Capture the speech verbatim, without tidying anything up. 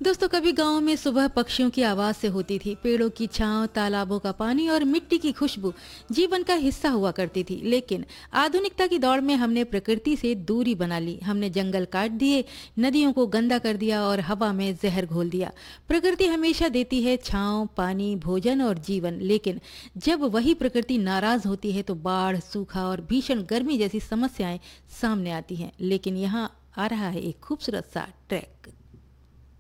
दोस्तों, कभी गांव में सुबह पक्षियों की आवाज से होती थी। पेड़ों की छांव, तालाबों का पानी और मिट्टी की खुशबू जीवन का हिस्सा हुआ करती थी। लेकिन आधुनिकता की दौड़ में हमने प्रकृति से दूरी बना ली। हमने जंगल काट दिए, नदियों को गंदा कर दिया और हवा में जहर घोल दिया। प्रकृति हमेशा देती है छांव, पानी, भोजन और जीवन, लेकिन जब वही प्रकृति नाराज होती है तो बाढ़, सूखा और भीषण गर्मी जैसी समस्याएं सामने आती हैं। लेकिन यहाँ आ रहा है एक खूबसूरत सा ट्रैक।